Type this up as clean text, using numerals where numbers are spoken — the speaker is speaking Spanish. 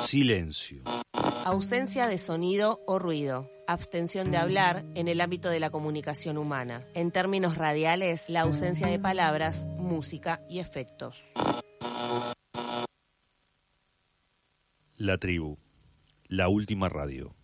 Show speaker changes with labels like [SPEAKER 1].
[SPEAKER 1] Silencio.
[SPEAKER 2] Ausencia de sonido o ruido. Abstención de hablar en el ámbito de la comunicación humana. En términos radiales, la ausencia de palabras, música y efectos.
[SPEAKER 1] La tribu. La última radio.